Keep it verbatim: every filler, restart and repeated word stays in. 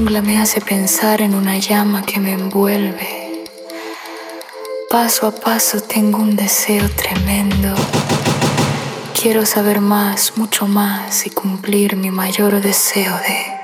Me hace pensar en una llama que me envuelve. Paso a paso tengo un deseo tremendo. Quiero saber más, mucho más y cumplir mi mayor deseo de